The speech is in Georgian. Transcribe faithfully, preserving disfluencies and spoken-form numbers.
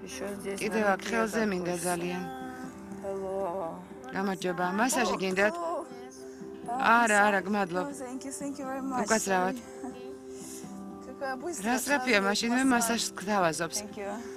კიდევ აქ ხელზე მინდა ძალიან. გამარჯობა, მასაჟი გინდათ? არა, არა, გმადლობ. უკაცრავად. რა სწრაფია, მაშინ მე მასაჟს გთავაზობს.